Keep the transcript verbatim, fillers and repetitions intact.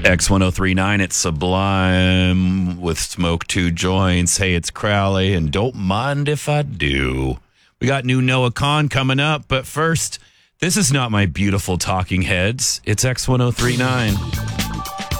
X ten thirty-nine, it's Sublime with Smoke Two Joints. Hey, it's Crowley, and don't mind if I do. We got new Noah Khan coming up, but first, this is not my beautiful talking heads. It's X ten thirty-nine.